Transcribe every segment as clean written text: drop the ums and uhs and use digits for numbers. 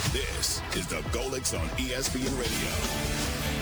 This is the Golics on ESPN Radio.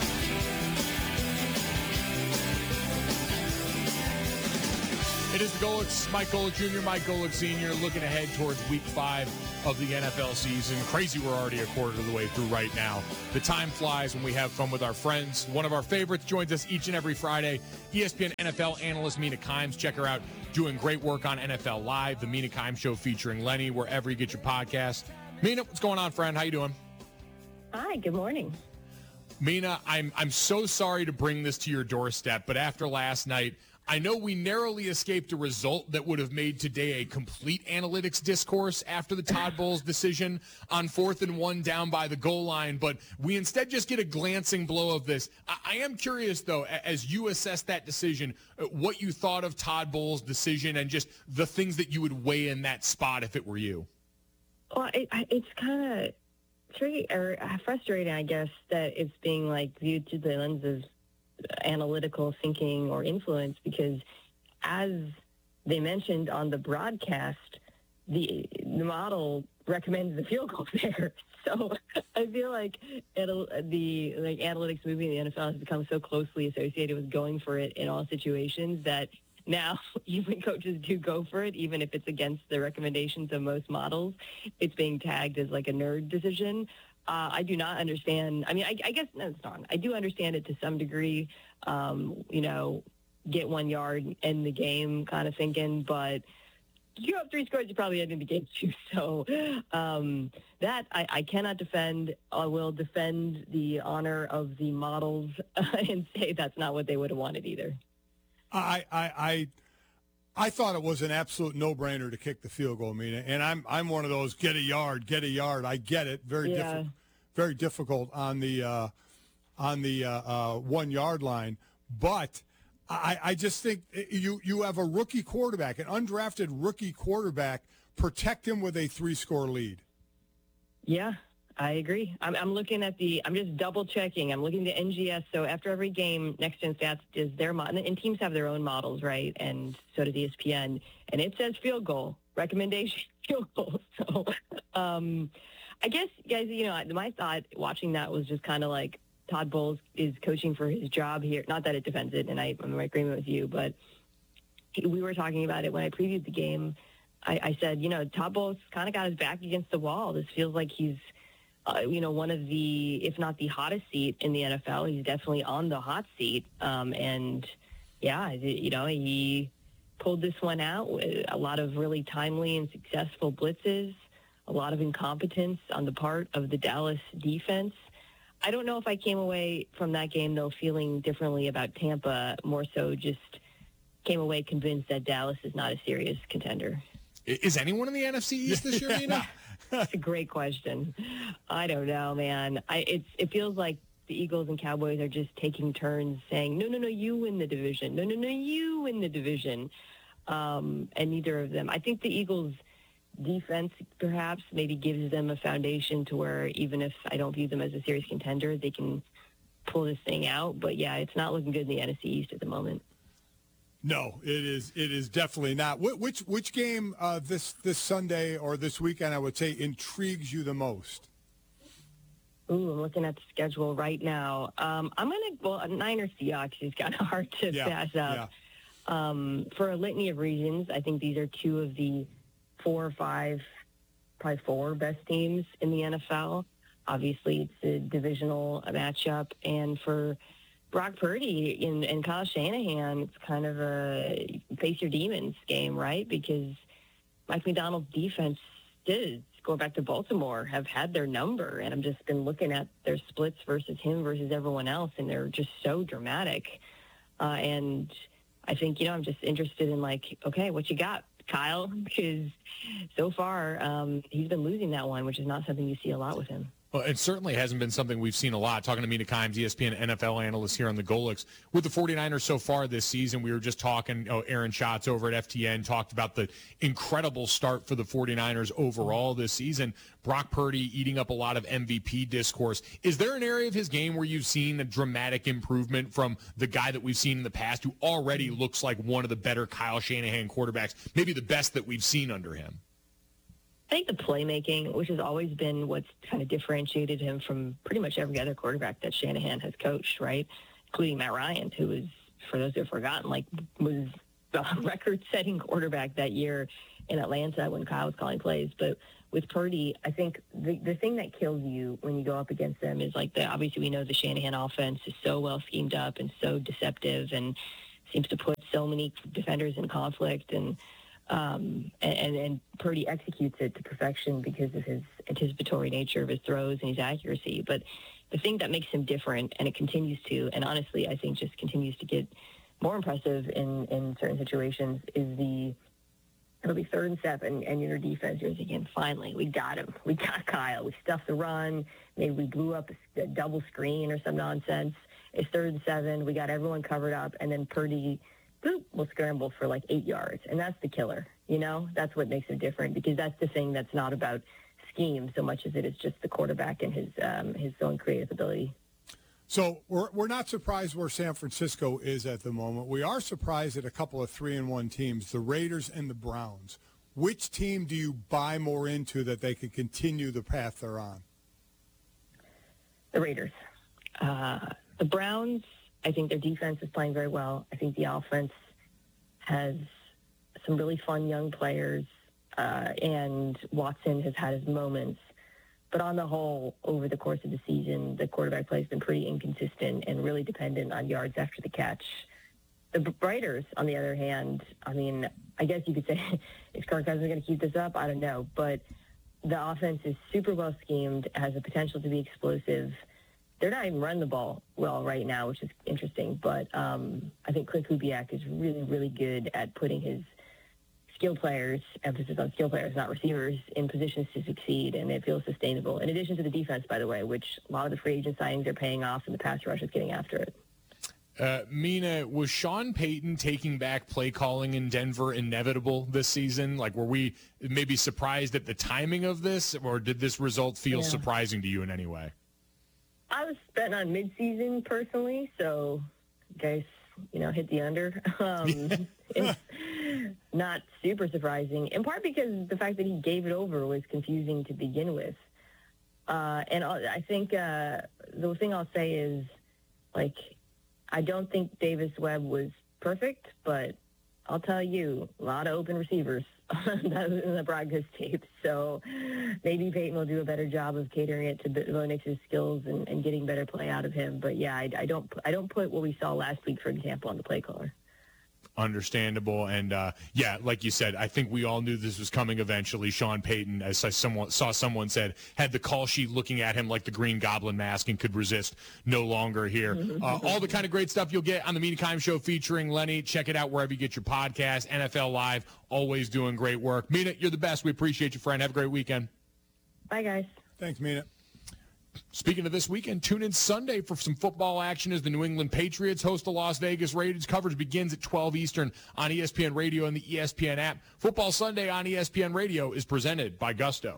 It is the Golics, Mike Golic Jr., Mike Golic Sr., looking ahead towards Week 5 of the NFL season. Crazy we're already a quarter of the way through right now. The time flies when we have fun with our friends. One of our favorites joins us each and every Friday, ESPN NFL analyst Mina Kimes. Check her out doing great work on NFL Live, the Mina Kimes Show featuring Lenny, wherever you get your podcast. Mina, what's going on, friend? How you doing? Hi, good morning. Mina, I'm so sorry to bring this to your doorstep, but after last night, I know we narrowly escaped a result that would have made today a complete analytics discourse after the Todd Bowles decision on 4th and 1 down by the goal line, but we instead just get a glancing blow of this. I am curious, though, as you assess that decision, what you thought of Todd Bowles' decision and just the things that you would weigh in that spot if it were you. Well, it's kind of tricky or frustrating, I guess, that it's being viewed through the lens of analytical thinking or influence, because as they mentioned on the broadcast, the model recommends the field goal there. So I feel like the analytics movement in the NFL has become so closely associated with going for it in all situations that now even coaches do go for it, even if it's against the recommendations of most models. It's being tagged as like a nerd decision. I do not understand. I mean, I guess that's wrong. I do understand it to some degree, get 1 yard, end the game kind of thinking, but you have 3 scores, you probably end in the game too. So that I cannot defend. I will defend the honor of the models and say that's not what they would have wanted either. I thought it was an absolute no-brainer to kick the field goal, Mina, and I'm one of those get a yard. I get it. Very difficult on the 1 yard line, but I just think you have a rookie quarterback, an undrafted rookie quarterback. Protect him with a 3-score lead. Yeah, I agree. I'm looking at I'm just double checking. I'm looking at NGS. So after every game, Next Gen Stats is their model, and teams have their own models, right? And so does ESPN. And it says field goal recommendation, field goal. So I guess, guys, my thought watching that was just kind of like Todd Bowles is coaching for his job here. Not that it defends it, and I'm in agreement with you, but we were talking about it when I previewed the game. I said, Todd Bowles kind of got his back against the wall. This feels like he's one of the, if not the hottest seat in the NFL. He's definitely on the hot seat. He pulled this one out with a lot of really timely and successful blitzes, a lot of incompetence on the part of the Dallas defense. I don't know if I came away from that game, though, feeling differently about Tampa, more so just came away convinced that Dallas is not a serious contender. Is anyone in the NFC East this year, Mina? That's a great question. I don't know, man. It feels like the Eagles and Cowboys are just taking turns saying, no, you win the division. No, you win the division. And neither of them. I think the Eagles' defense perhaps maybe gives them a foundation to where even if I don't view them as a serious contender, they can pull this thing out. But, yeah, it's not looking good in the NFC East at the moment. No, it is definitely not. Which game this Sunday or this weekend, I would say, intrigues you the most? Ooh, I'm looking at the schedule right now. I'm going to Niners Seahawks is kind of hard to pass up. Yeah. For a litany of reasons, I think these are two of the 4 or 5, probably 4 best teams in the NFL. Obviously, it's a divisional matchup, and for Brock Purdy and Kyle Shanahan, it's kind of a face your demons game, right? Because Mike McDonald's defense did, going back to Baltimore, have had their number. And I've just been looking at their splits versus him versus everyone else, and they're just so dramatic. And I think, I'm just interested in okay, what you got, Kyle? Because so far he's been losing that one, which is not something you see a lot with him. Well, it certainly hasn't been something we've seen a lot. Talking to Mina Kimes, ESPN NFL analyst here on the Golics. With the 49ers so far this season, we were just talking, Aaron Schatz over at FTN talked about the incredible start for the 49ers overall this season. Brock Purdy eating up a lot of MVP discourse. Is there an area of his game where you've seen a dramatic improvement from the guy that we've seen in the past who already looks like one of the better Kyle Shanahan quarterbacks, maybe the best that we've seen under him? I think the playmaking, which has always been what's kind of differentiated him from pretty much every other quarterback that Shanahan has coached, right? Including Matt Ryan, who was, for those who have forgotten, was the record-setting quarterback that year in Atlanta when Kyle was calling plays. But with Purdy, I think the thing that kills you when you go up against them is obviously we know the Shanahan offense is so well schemed up and so deceptive and seems to put so many defenders in conflict, and Purdy executes it to perfection because of his anticipatory nature of his throws and his accuracy. But the thing that makes him different, and it continues to, and honestly I think just continues to get more impressive in certain situations, is it'll be 3rd and 7, and your defense is again, finally, we got him. We got Kyle. We stuffed the run. Maybe we blew up a double screen or some nonsense. It's 3rd and 7. We got everyone covered up, and then Purdy will scramble for 8 yards, and that's the killer. That's what makes him different, because that's the thing that's not about scheme so much as it is just the quarterback and his own creative ability. So we're not surprised where San Francisco is at the moment. We are surprised at a couple of 3-1 teams, the Raiders and the Browns. Which team do you buy more into that they could continue the path they're on? The Raiders. The Browns, I think their defense is playing very well. I think the offense has some really fun young players, and Watson has had his moments. But on the whole, over the course of the season, the quarterback play has been pretty inconsistent and really dependent on yards after the catch. The Raiders, on the other hand, I guess you could say, is Kirk Cousins going to keep this up? I don't know. But the offense is super well schemed, has the potential to be explosive. They're not even running the ball well right now, which is interesting. But I think Clint Kubiak is really, really good at putting his skill players, emphasis on skill players, not receivers, in positions to succeed, and it feels sustainable. In addition to the defense, by the way, which a lot of the free agent signings are paying off, and the pass rush is getting after it. Mina, was Sean Payton taking back play calling in Denver inevitable this season? Were we maybe surprised at the timing of this, or did this result feel surprising to you in any way? I was betting on midseason personally, so guys, hit the under. It's not super surprising, in part because the fact that he gave it over was confusing to begin with. And I think the thing I'll say is, I don't think Davis Webb was perfect, but I'll tell you, a lot of open receivers in the broadcast tape. So maybe Peyton will do a better job of catering it to Bo Nix's skills and getting better play out of him. But yeah, I don't put what we saw last week, for example, on the play caller. Understandable. And like you said, I think we all knew this was coming eventually. Sean Payton, as I saw someone said, had the call sheet looking at him like the Green Goblin mask and could resist no longer here. All the kind of great stuff you'll get on the Mina Kimes Show featuring Lenny. Check it out wherever you get your podcast. NFL Live, always doing great work. Mina, you're the best. We appreciate you, friend. Have a great weekend. Bye, guys. Thanks, Mina. Speaking of this weekend, tune in Sunday for some football action as the New England Patriots host the Las Vegas Raiders. Coverage begins at 12 Eastern on ESPN Radio and the ESPN app. Football Sunday on ESPN Radio is presented by Gusto.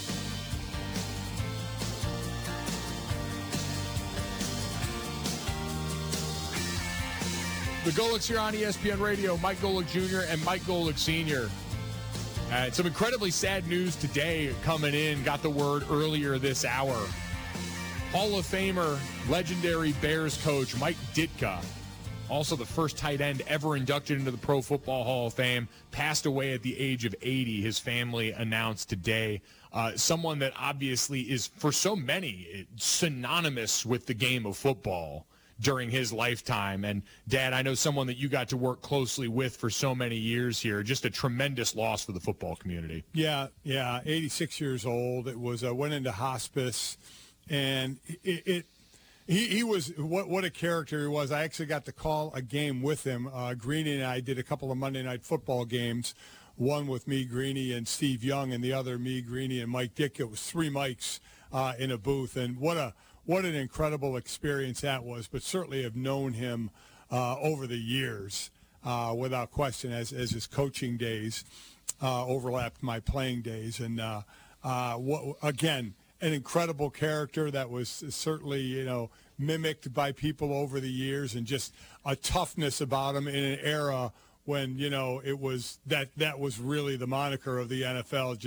The Golics here on ESPN Radio, Mike Golic Jr. and Mike Golic Sr. Some incredibly sad news today coming in. Got the word earlier this hour. Hall of Famer, legendary Bears coach Mike Ditka, also the first tight end ever inducted into the Pro Football Hall of Fame, passed away at the age of 80. His family announced today. Someone that obviously is, for so many, synonymous with the game of football during his lifetime. And, Dad, I know someone that you got to work closely with for so many years here. Just a tremendous loss for the football community. Yeah, 86 years old. It was went into hospice, and he was what a character he was. I actually got to call a game with him. Greeny and I did a couple of Monday Night Football games, one with me, Greeny, and Steve Young, and the other me, Greeny, and Mike Ditka. It was 3 mics in a booth, and what an incredible experience that was. But certainly have known him over the years, without question, as his coaching days overlapped my playing days. And again, an incredible character that was certainly, mimicked by people over the years, and just a toughness about him in an era when, it was that was really the moniker of the NFL, just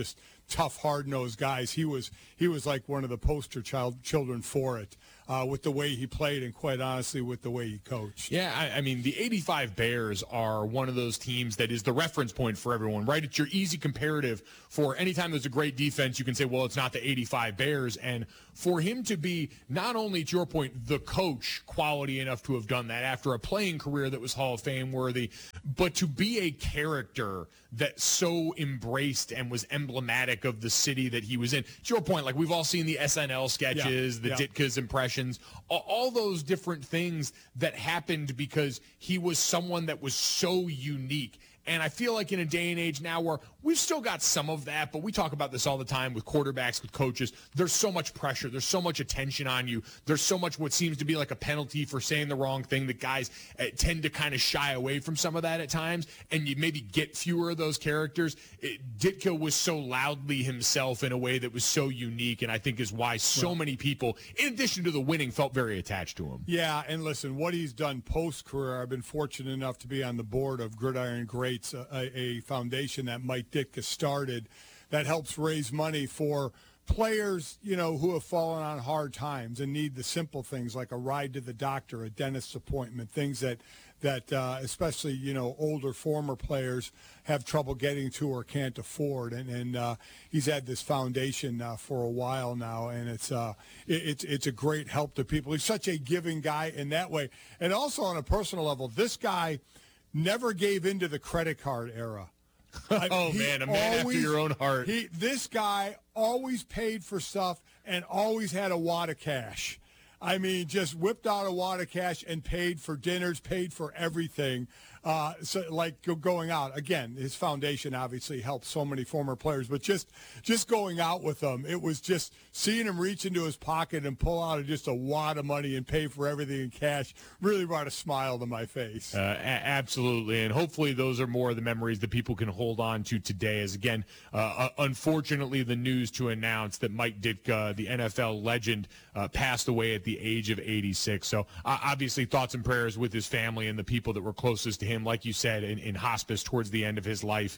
tough, hard-nosed guys. He was like one of the poster children for it, with the way he played and, quite honestly, with the way he coached. Yeah, I mean, the 85 Bears are one of those teams that is the reference point for everyone, right? It's your easy comparative for anytime there's a great defense, you can say, well, it's not the 85 Bears. And for him to be not only, to your point, the coach quality enough to have done that after a playing career that was Hall of Fame worthy, but to be a character that so embraced and was emblematic of the city that he was in. To your point, like we've all seen the SNL sketches, Ditka's impressions, all those different things that happened because he was someone that was so unique. And I feel like in a day and age now where we've still got some of that, but we talk about this all the time with quarterbacks, with coaches. There's so much pressure. There's so much attention on you. There's so much what seems to be like a penalty for saying the wrong thing that guys tend to kind of shy away from some of that at times, and you maybe get fewer of those characters. Ditka was so loudly himself in a way that was so unique, and I think is why so many people, in addition to the winning, felt very attached to him. Yeah, and listen, what he's done post-career, I've been fortunate enough to be on the board of Gridiron Greats, a foundation that Mike Ditka started that helps raise money for players, who have fallen on hard times and need the simple things like a ride to the doctor, a dentist's appointment, things that especially, older former players have trouble getting to or can't afford. And he's had this foundation for a while now, and it's a great help to people. He's such a giving guy in that way. And also on a personal level, this guy never gave into the credit card era. Oh, man, a man after your own heart. This guy always paid for stuff and always had a wad of cash. I mean, just whipped out a wad of cash and paid for dinners, paid for everything. So like going out, again, his foundation obviously helped so many former players, but just going out with them, it was just seeing him reach into his pocket and pull out just a wad of money and pay for everything in cash really brought a smile to my face. Absolutely, and hopefully those are more of the memories that people can hold on to today. As again, unfortunately, the news to announce that Mike Ditka, the NFL legend, passed away at the age of 86. So obviously thoughts and prayers with his family and the people that were closest to him, like you said, in hospice towards the end of his life,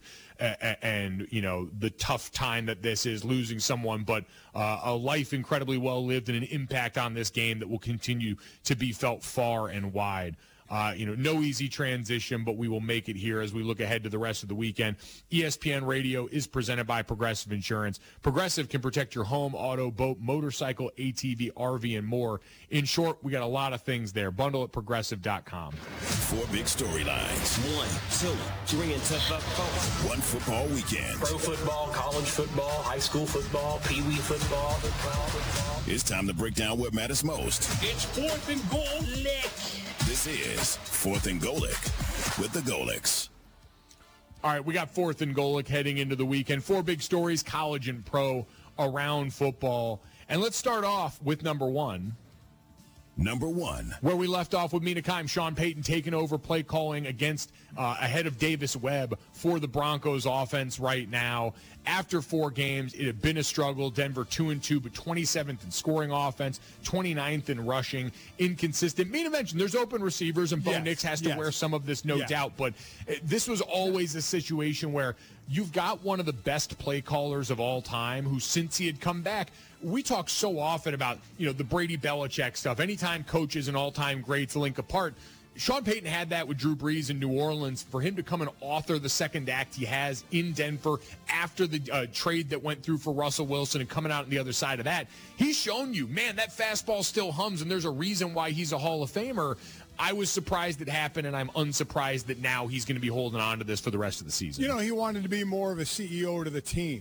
and the tough time that this is, losing someone, but a life incredibly well lived and an impact on this game that will continue to be felt far and wide. No easy transition, but we will make it here as we look ahead to the rest of the weekend. ESPN Radio is presented by Progressive Insurance. Progressive can protect your home, auto, boat, motorcycle, ATV, RV, and more. In short, we got a lot of things there. Bundle at Progressive.com. 4 big storylines. 1, 2, 3 and tough up four. One football weekend. Pro football, college football, high school football, pee-wee football. It's time to break down what matters most. It's 4th and goal. This is 4th and Golic with the Golics. All right, we got 4th and Golic heading into the weekend. 4 big stories, college and pro, around football. And let's start off with number 1. Number 1. Where we left off with Mina Kimes, Sean Payton taking over play calling against ahead of Davis Webb for the Broncos offense right now. After 4 games, it had been a struggle. Denver 2-2, but 27th in scoring offense, 29th in rushing, inconsistent. Mina mentioned there's open receivers, and Bo Nix has to wear some of this, no doubt. But this was always a situation where you've got one of the best play callers of all time who, since he had come back, we talk so often about, the Brady Belichick stuff. Anytime coaches and all-time greats link apart, Sean Payton had that with Drew Brees in New Orleans. For him to come and author the second act he has in Denver after the trade that went through for Russell Wilson and coming out on the other side of that, he's shown you, man, that fastball still hums, and there's a reason why he's a Hall of Famer. I was surprised it happened, and I'm unsurprised that now he's going to be holding on to this for the rest of the season. He wanted to be more of a CEO to the team,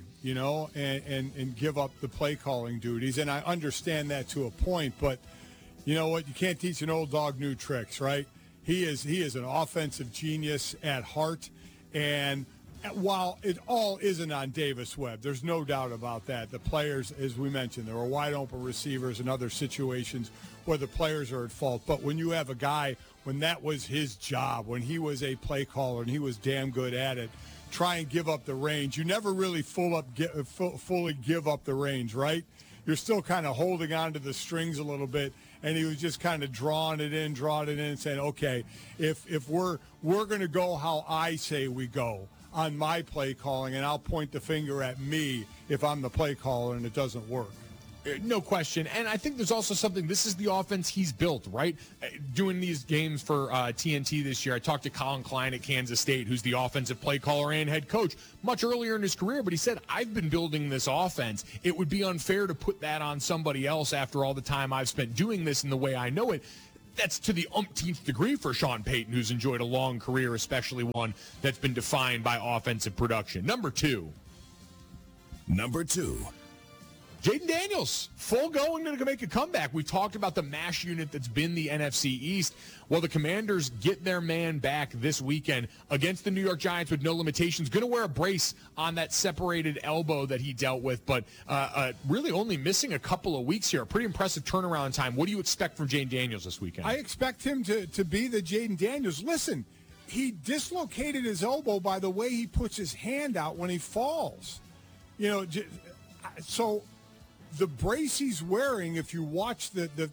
and give up the play calling duties. And I understand that to a point, but you know what? You can't teach an old dog new tricks, right? He is an offensive genius at heart, and while it all isn't on Davis Webb, there's no doubt about that. The players, as we mentioned, there were wide open receivers and other situations where the players are at fault. But when you have a guy, when that was his job, when he was a play caller and he was damn good at it, try and give up the range. You never really fully give up the range, right? You're still kind of holding on to the strings a little bit, and he was just kind of drawing it in, and saying, okay, if we're going to go how I say we go, on my play calling, and I'll point the finger at me if I'm the play caller and it doesn't work. No question. And I think there's also something, this is the offense he's built, right? Doing these games for TNT this year, I talked to Colin Klein at Kansas State, who's the offensive play caller and head coach, much earlier in his career, but he said, I've been building this offense. It would be unfair to put that on somebody else after all the time I've spent doing this in the way I know it. That's to the umpteenth degree for Sean Payton, who's enjoyed a long career, especially one that's been defined by offensive production. Number two. Jaden Daniels, full go and going to make a comeback. We talked about the MASH unit that's been the NFC East. Well, the Commanders get their man back this weekend against the New York Giants with no limitations. Going to wear a brace on that separated elbow that he dealt with, but really only missing a couple of weeks here. A pretty impressive turnaround time. What do you expect from Jaden Daniels this weekend? I expect him to be the Jaden Daniels. Listen, he dislocated his elbow by the way he puts his hand out when he falls. You know, so the brace he's wearing, if you watch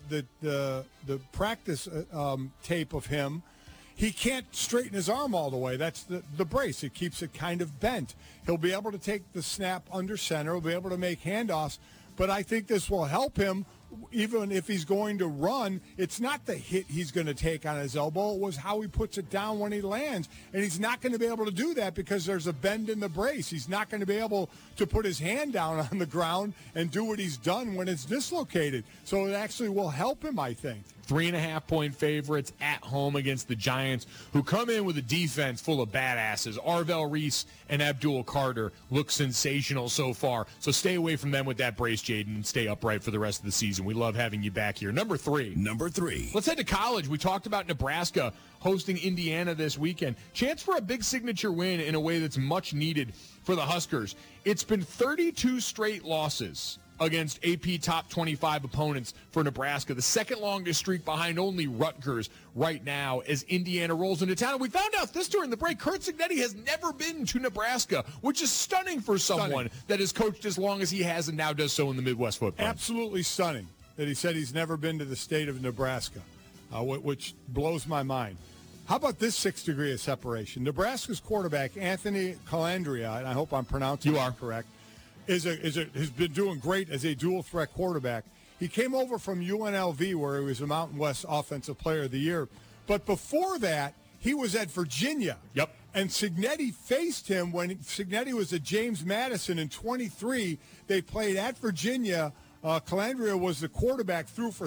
the practice tape of him, he can't straighten his arm all the way. That's the brace. It keeps it kind of bent. He'll be able to take the snap under center. He'll be able to make handoffs. But I think this will help him even if he's going to run. It's not the hit he's going to take on his elbow. It was how he puts it down when he lands. And he's not going to be able to do that because there's a bend in the brace. He's not going to be able to put his hand down on the ground and do what he's done when it's dislocated. So it actually will help him, I think. 3.5-point favorites at home against the Giants, who come in with a defense full of badasses. Arvell Reese and Abdul Carter look sensational so far. So stay away from them with that brace, Jaden, and stay upright for the rest of the season. We love having you back here. Number three. Let's head to college. We talked about Nebraska hosting Indiana this weekend. Chance for a big signature win in a way that's much needed for the Huskers. It's been 32 straight losses against AP top 25 opponents for Nebraska, the second longest streak behind only Rutgers right now as Indiana rolls into town. And we found out this during the break. Curt Cignetti has never been to Nebraska, which is stunning for someone that has coached as long as he has and now does so in the Midwest footprint. Absolutely stunning that he said he's never been to the state of Nebraska, which blows my mind. How about this 6 degree of separation? Nebraska's quarterback, Anthony Colandrea, and I hope I'm pronouncing that correct, has been doing great as a dual-threat quarterback. He came over from UNLV, where he was a Mountain West Offensive Player of the Year. But before that, he was at Virginia. Yep. And Cignetti faced him when Cignetti was at James Madison in 23. They played at Virginia. Colandrea was the quarterback, threw for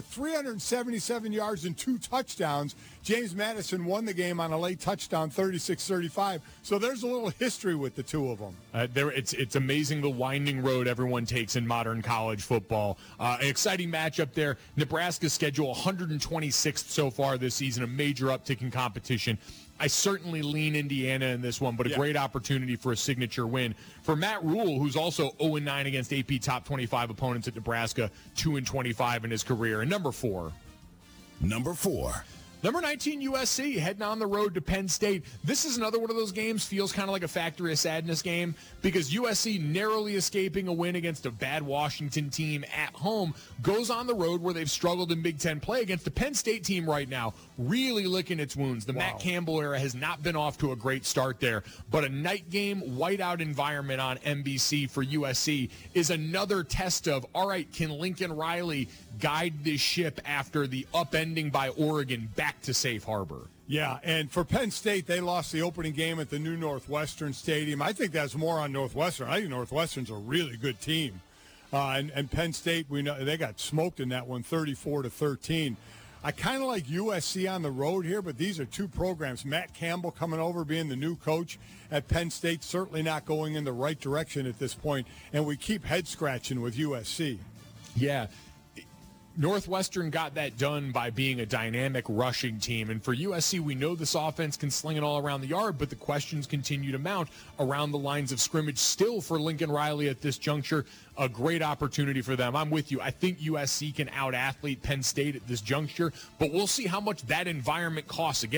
377 yards and 2 touchdowns. James Madison won the game on a late touchdown, 36-35. So there's a little history with the two of them. It's amazing the winding road everyone takes in modern college football. An exciting matchup there. Nebraska's schedule 126th so far this season, a major uptick in competition. I certainly lean Indiana in this one, but a great opportunity for a signature win. For Matt Rule, who's also 0-9 against AP top 25 opponents at Nebraska, 2-25 in his career. And number four. Number 19, USC, heading on the road to Penn State. This is another one of those games, feels kind of like a Factory of Sadness game, because USC narrowly escaping a win against a bad Washington team at home goes on the road where they've struggled in Big Ten play against the Penn State team right now, really licking its wounds. The Matt Campbell era has not been off to a great start there, but a night game whiteout environment on NBC for USC is another test of, all right, can Lincoln Riley guide this ship after the upending by Oregon back to safe harbor? Yeah, and for Penn State, they lost the opening game at the new Northwestern Stadium. I think that's more on Northwestern. I think Northwestern's a really good team. And Penn State, we know they got smoked in that one, 34-13. I kind of like USC on the road here, but these are two programs. Matt Campbell coming over, being the new coach at Penn State, certainly not going in the right direction at this point, and we keep head-scratching with USC. Yeah. Northwestern got that done by being a dynamic rushing team. And for USC, we know this offense can sling it all around the yard, but the questions continue to mount around the lines of scrimmage. Still for Lincoln Riley at this juncture, a great opportunity for them. I'm with you. I think USC can out-athlete Penn State at this juncture, but we'll see how much that environment costs. Again,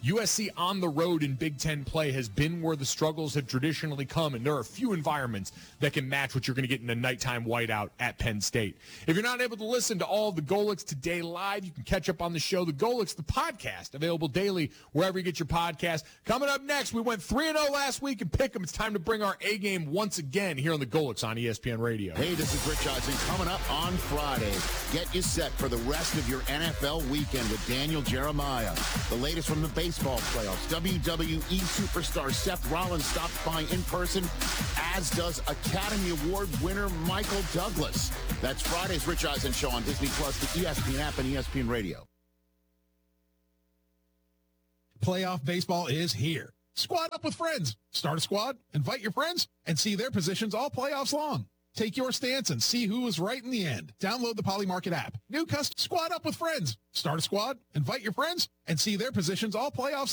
USC on the road in Big Ten play has been where the struggles have traditionally come, and there are few environments that can match what you're going to get in a nighttime whiteout at Penn State. If you're not able to listen to all of the Golics today live, you can catch up on the show, The Golics, the podcast, available daily wherever you get your podcast. Coming up next, we went 3-0 last week in Pick'em. It's time to bring our A game once again here on the Golics on ESPN Radio. Hey, this is Rich Eisen. Coming up on Friday, get you set for the rest of your NFL weekend with Daniel Jeremiah. The latest from the baseball playoffs. WWE superstar Seth Rollins stops by in person, as does Academy Award winner Michael Douglas. That's Friday's Rich Eisen Show on Disney Plus, the ESPN app, and ESPN Radio. Playoff baseball is here. Squad up with friends. Start a squad, invite your friends, and see their positions all playoffs long. Take your stance and see who is right in the end. Download the Poly Market app. New custom, squad up with friends. Start a squad, invite your friends, and see their positions all playoffs